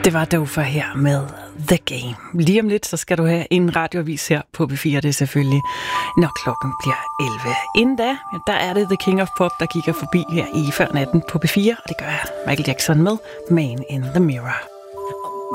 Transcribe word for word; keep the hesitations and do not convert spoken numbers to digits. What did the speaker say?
Det var Dofa her med The Game. Lige om lidt, så skal du have en radioavis her på P fire. Det er selvfølgelig, når klokken bliver elleve. Inden da, der er det The King of Pop, der kigger forbi her i Før Natten på P fire. Og det gør Michael Jackson med Man in the Mirror.